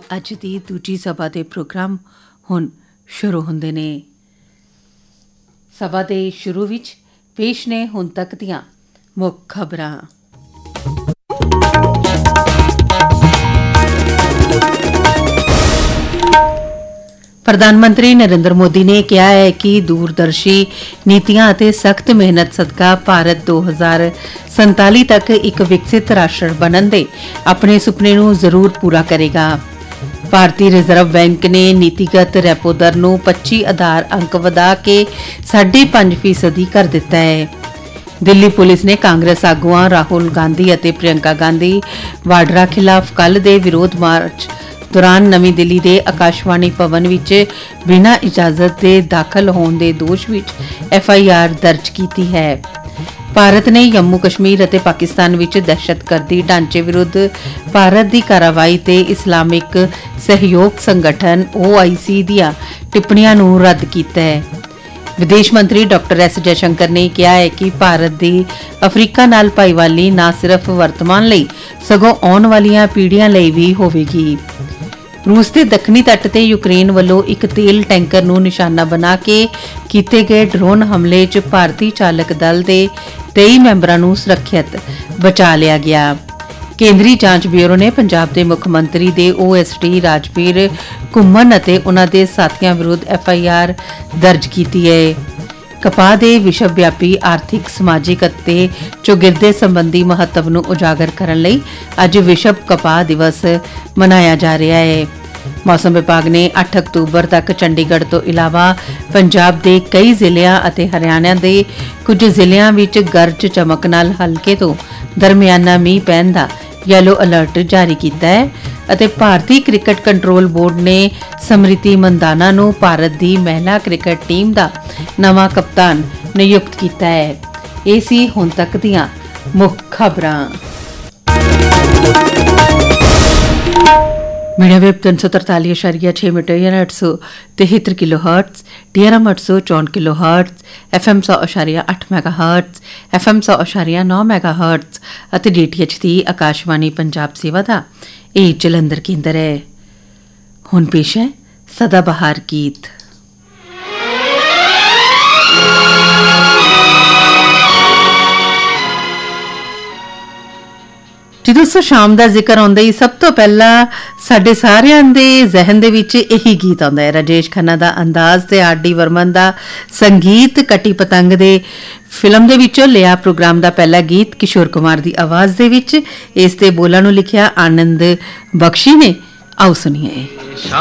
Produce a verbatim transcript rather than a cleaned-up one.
ਅੱਜ ਦੀ ਦੂਜੀ ਸਭਾ ਦੇ ਪ੍ਰੋਗਰਾਮ ਹੁਣ ਸ਼ੁਰੂ ਹੁੰਦੇ ਨੇ। ਸਭਾ ਦੇ ਸ਼ੁਰੂ ਵਿੱਚ ਪੇਸ਼ ਨੇ ਹੁਣ ਤੱਕ ਦੀਆਂ ਮੁੱਖ ਖਬਰਾਂ। ਪ੍ਰਧਾਨ ਮੰਤਰੀ ਨਰਿੰਦਰ ਮੋਦੀ ਨੇ ਕਿਹਾ ਹੈ ਕਿ ਦੂਰਦਰਸ਼ੀ ਨੀਤੀਆਂ ਅਤੇ ਸਖਤ ਮਿਹਨਤ ਸਦਕਾ ਭਾਰਤ ਦੋ ਹਜ਼ਾਰ ਸੰਤਾਲੀ ਤੱਕ ਇੱਕ ਵਿਕਸਿਤ ਰਾਸ਼ਟਰ ਬਣਨ ਦੇ ਆਪਣੇ ਸੁਪਨੇ ਨੂੰ ਜ਼ਰੂਰ ਪੂਰਾ ਕਰੇਗਾ। ਭਾਰਤੀ ਰਿਜ਼ਰਵ ਬੈਂਕ ਨੇ ਨੀਤੀਗਤ ਰੈਪੋ ਦਰ ਨੂੰ ਪੱਚੀ ਆਧਾਰ ਅੰਕ ਵਧਾ ਕੇ ਸਾਢੇ ਪੰਜ ਫੀਸਦੀ ਕਰ ਦਿੱਤਾ ਹੈ। ਦਿੱਲੀ ਪੁਲਿਸ ਨੇ ਕਾਂਗਰਸ ਆਗੂਆਂ ਰਾਹੁਲ ਗਾਂਧੀ ਅਤੇ ਪ੍ਰਿਯੰਕਾ ਗਾਂਧੀ ਵਾਡਰਾ ਖਿਲਾਫ ਕੱਲ੍ਹ ਦੇ ਵਿਰੋਧ ਮਾਰਚ ਦੌਰਾਨ ਨਵੀਂ ਦਿੱਲੀ ਦੇ ਆਕਾਸ਼ਵਾਣੀ ਭਵਨ ਵਿੱਚ ਬਿਨਾਂ ਇਜਾਜ਼ਤ ਦੇ ਦਾਖਲ ਹੋਣ ਦੇ ਦੋਸ਼ ਵਿੱਚ ਐਫ ਆਈ ਆਰ ਦਰਜ ਕੀਤੀ ਹੈ। ਭਾਰਤ ਨੇ ਜੰਮੂ ਕਸ਼ਮੀਰ ਅਤੇ ਪਾਕਿਸਤਾਨ ਵਿੱਚ ਦਹਿਸ਼ਤਗਰਦੀ ਢਾਂਚੇ ਵਿਰੁੱਧ ਭਾਰਤ ਦੀ ਕਾਰਵਾਈ ਤੇ ਇਸਲਾਮਿਕ ਸਹਿਯੋਗ ਸੰਗਠਨ ਓ ਆਈ ਸੀ ਦੀਆਂ ਟਿੱਪਣੀਆਂ ਨੂੰ ਰੱਦ ਕੀਤਾ ਹੈ। ਵਿਦੇਸ਼ ਮੰਤਰੀ ਡਾਕਟਰ ਐਸ ਜੈਸ਼ੰਕਰ ਨੇ ਕਿਹਾ ਹੈ ਕਿ ਭਾਰਤ ਦੀ ਅਫਰੀਕਾ ਨਾਲ ਭਾਈਵਾਲੀ ਨਾ ਸਿਰਫ ਵਰਤਮਾਨ ਲਈ ਸਗੋਂ ਆਉਣ ਵਾਲੀਆਂ ਪੀੜ੍ਹੀਆਂ ਲਈ ਵੀ ਹੋਵੇਗੀ। ਰੂਸ ਦੇ ਦੱਖਣੀ ਤੱਟ ਤੇ ਯੂਕਰੇਨ ਵੱਲੋਂ ਇੱਕ ਤੇਲ ਟੈਂਕਰ ਨੂੰ ਨਿਸ਼ਾਨਾ ਬਣਾ ਕੇ ਕੀਤੇ ਗਏ ਡਰੋਨ ਹਮਲੇ 'ਚ ਭਾਰਤੀ ਚਾਲਕ ਦਲ ਦੇ ਤੇਈ ਮੈਂਬਰਾਂ ਨੂੰ ਸੁਰੱਖਿਅਤ ਬਚਾ ਲਿਆ ਗਿਆ। ਕੇਂਦਰੀ ਜਾਂਚ ਬਿਊਰੋ ਨੇ ਪੰਜਾਬ ਦੇ ਮੁੱਖ ਮੰਤਰੀ ਦੇ ਓ ਐਸ ਡੀ ਰਾਜਵੀਰ ਘੁੰਮਣ ਅਤੇ ਉਨ੍ਹਾਂ ਦੇ ਸਾਥੀਆਂ ਵਿਰੁੱਧ ਐਫ ਆਈ ਆਰ ਦਰਜ ਕੀਤੀ ਹੈ। ਕਪਾਹ ਦੇ ਵਿਸ਼ਵ ਵਿਆਪੀ ਆਰਥਿਕ ਸਮਾਜਿਕ ਅਤੇ ਚੌਗਿਰਦੇ ਸੰਬੰਧੀ ਮਹੱਤਵ ਨੂੰ ਉਜਾਗਰ ਕਰਨ ਲਈ ਅੱਜ ਵਿਸ਼ਵ ਕਪਾਹ ਦਿਵਸ ਮਨਾਇਆ ਜਾ ਰਿਹਾ ਹੈ। ਮੌਸਮ ਵਿਭਾਗ ਨੇ ਅੱਠ ਅਕਤੂਬਰ ਤੱਕ ਚੰਡੀਗੜ੍ਹ ਤੋਂ ਇਲਾਵਾ ਪੰਜਾਬ ਦੇ ਕਈ ਜ਼ਿਲ੍ਹਿਆਂ ਅਤੇ ਹਰਿਆਣਾ ਦੇ ਕੁਝ ਜ਼ਿਲ੍ਹਿਆਂ ਵਿੱਚ ਗਰਜ ਚਮਕ ਨਾਲ ਹਲਕੇ ਤੋਂ ਦਰਮਿਆਨਾ ਮੀਂਹ ਪੈਣ ਦਾ ਯੈਲੋ ਅਲਰਟ ਜਾਰੀ ਕੀਤਾ ਹੈ ਅਤੇ ਭਾਰਤੀ ਕ੍ਰਿਕਟ ਕੰਟਰੋਲ ਬੋਰਡ ਨੇ ਸਮ੍ਰਿਤੀ ਮੰਦਾਨਾ ਨੂੰ ਭਾਰਤ ਦੀ ਮਹਿਲਾ ਕ੍ਰਿਕਟ ਟੀਮ ਦਾ ਨਵਾਂ ਕਪਤਾਨ ਨਿਯੁਕਤ ਕੀਤਾ ਹੈ। ਇਹ ਸੀ ਹੁਣ ਤੱਕ ਦੀਆਂ ਮੁੱਖ ਖਬਰਾਂ। मीडिया वेब तीन सौ तरतालीस अशारिया छः मीटर यानी अठ सौ तिहत्तर kilo hertz, D R M अठ सौ चौंठ किलो हर्ट्स, एफ एम सौ अशारिया अठ मैगा हर्ट्स, एफ एम सौ अशारिया नौ मैगा हर्ट्स ਅਤੇ डी टी एच ਦੀ ਆਕਾਸ਼ਵਾਣੀ ਪੰਜਾਬ ਸੇਵਾ ਦਾ ਇਹ ਜਲੰਧਰ ਕੇਂਦਰ ਹੈ। ਹੁਣ ਪੇਸ਼ ਹੈ ਸਦਾ ਬਹਾਰ ਗੀਤ। ਜੀ ਦੋਸਤੋ, ਸ਼ਾਮ ਦਾ ਜ਼ਿਕਰ ਆਉਂਦਾ ਹੀ ਸਭ ਤੋਂ ਪਹਿਲਾਂ ਸਾਡੇ ਸਾਰਿਆਂ ਦੇ ਜ਼ਿਹਨ ਦੇ ਵਿੱਚ ਇਹੀ ਗੀਤ ਆਉਂਦਾ ਹੈ। ਰਾਜੇਸ਼ ਖੰਨਾ ਦਾ ਅੰਦਾਜ਼ ਤੇ ਆਰ ਡੀ ਵਰਮਨ ਦਾ ਸੰਗੀਤ ਕਟੀ ਪਤੰਗ ਦੇ ਫਿਲਮ ਦੇ ਵਿੱਚੋਂ ਲਿਆ ਪ੍ਰੋਗਰਾਮ ਦਾ ਪਹਿਲਾ ਗੀਤ ਕਿਸ਼ੋਰ ਕੁਮਾਰ ਦੀ ਆਵਾਜ਼ ਦੇ ਵਿੱਚ। ਇਸ ਦੇ ਬੋਲਾਂ ਨੂੰ ਲਿਖਿਆ ਆਨੰਦ ਬਖਸ਼ੀ ਨੇ। ਆਓ ਸੁਣੀਏ।